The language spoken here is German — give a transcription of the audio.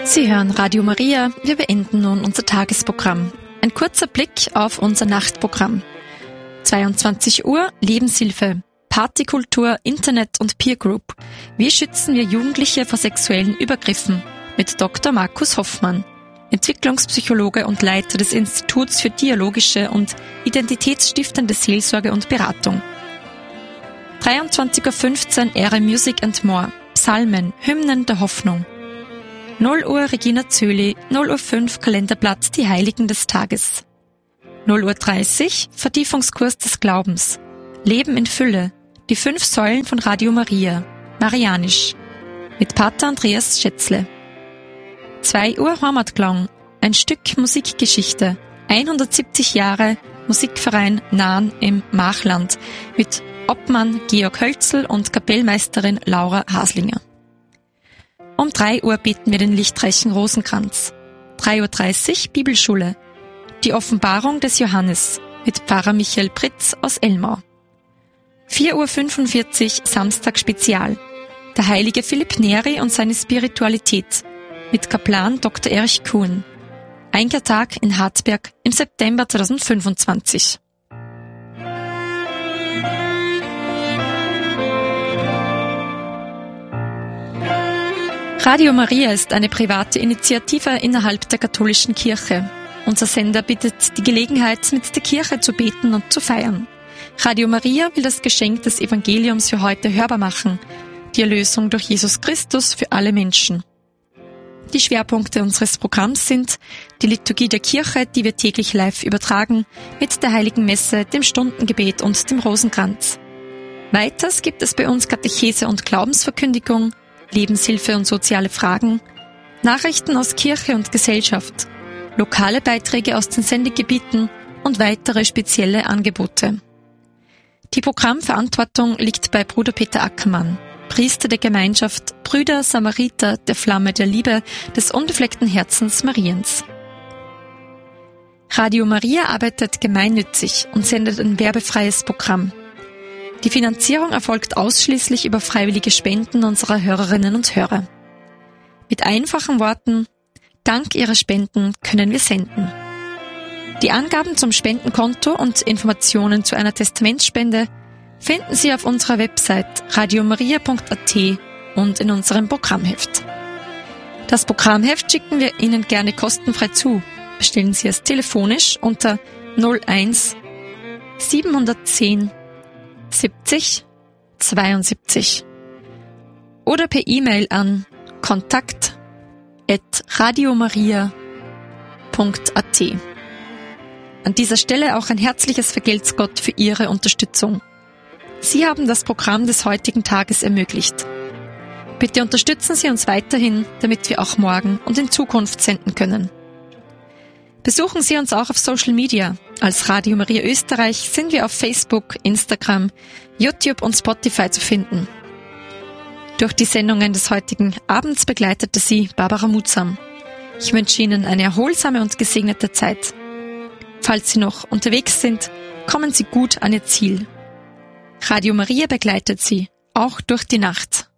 Sie hören Radio Maria. Wir beenden nun unser Tagesprogramm. Ein kurzer Blick auf unser Nachtprogramm. 22 Uhr Lebenshilfe, Partykultur, Internet und Peer Group. Wie schützen wir Jugendliche vor sexuellen Übergriffen? Mit Dr. Markus Hoffmann, Entwicklungspsychologe und Leiter des Instituts für dialogische und identitätsstiftende Seelsorge und Beratung. 23.15 Uhr Ehre Music and More, Psalmen, Hymnen der Hoffnung. 0 Uhr Regina Zöli, 0:05 Uhr Kalenderblatt Die Heiligen des Tages. 0:30 Uhr Vertiefungskurs des Glaubens. Leben in Fülle, die 5 Säulen von Radio Maria, Marianisch, mit Pater Andreas Schätzle. 2 Uhr Heimatklang, ein Stück Musikgeschichte, 170 Jahre Musikverein Nahen im Machland, mit Obmann Georg Hölzl und Kapellmeisterin Laura Haslinger. Um 3 Uhr beten wir den lichtreichen Rosenkranz. 3:30 Uhr Bibelschule. Die Offenbarung des Johannes mit Pfarrer Michael Pritz aus Elmau. 4:45 Uhr Samstag Spezial. Der heilige Philipp Neri und seine Spiritualität mit Kaplan Dr. Erich Kuhn. Einkehrtag in Hartberg im September 2025. Radio Maria ist eine private Initiative innerhalb der katholischen Kirche. Unser Sender bietet die Gelegenheit, mit der Kirche zu beten und zu feiern. Radio Maria will das Geschenk des Evangeliums für heute hörbar machen, die Erlösung durch Jesus Christus für alle Menschen. Die Schwerpunkte unseres Programms sind die Liturgie der Kirche, die wir täglich live übertragen, mit der Heiligen Messe, dem Stundengebet und dem Rosenkranz. Weiters gibt es bei uns Katechese und Glaubensverkündigung, Lebenshilfe und soziale Fragen, Nachrichten aus Kirche und Gesellschaft, lokale Beiträge aus den Sendegebieten und weitere spezielle Angebote. Die Programmverantwortung liegt bei Bruder Peter Ackermann, Priester der Gemeinschaft Brüder Samariter der Flamme der Liebe des unbefleckten Herzens Mariens. Radio Maria arbeitet gemeinnützig und sendet ein werbefreies Programm. Die Finanzierung erfolgt ausschließlich über freiwillige Spenden unserer Hörerinnen und Hörer. Mit einfachen Worten: Dank Ihrer Spenden können wir senden. Die Angaben zum Spendenkonto und Informationen zu einer Testamentsspende finden Sie auf unserer Website radiomaria.at und in unserem Programmheft. Das Programmheft schicken wir Ihnen gerne kostenfrei zu. Bestellen Sie es telefonisch unter 01 710 70 72 oder per E-Mail an kontakt@radiomaria.at. An dieser Stelle auch ein herzliches Vergelt's Gott für Ihre Unterstützung. Sie haben das Programm des heutigen Tages ermöglicht. Bitte unterstützen Sie uns weiterhin, damit wir auch morgen und in Zukunft senden können. Besuchen Sie uns auch auf Social Media. Als Radio Maria Österreich sind wir auf Facebook, Instagram, YouTube und Spotify zu finden. Durch die Sendungen des heutigen Abends begleitete Sie Barbara Mutsam. Ich wünsche Ihnen eine erholsame und gesegnete Zeit. Falls Sie noch unterwegs sind, kommen Sie gut an Ihr Ziel. Radio Maria begleitet Sie, auch durch die Nacht.